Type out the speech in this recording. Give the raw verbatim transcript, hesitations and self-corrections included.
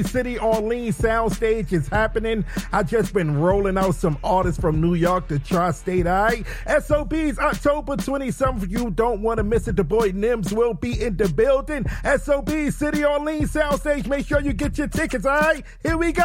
City Orleans soundstage is happening. I just been rolling out some artists from New York to Tri-State. All right, S O B's October twenty-seventh. You don't want to miss it. The boy Nims will be in the building. S O B City Orleans soundstage. Make sure you get your tickets. All right, here we go.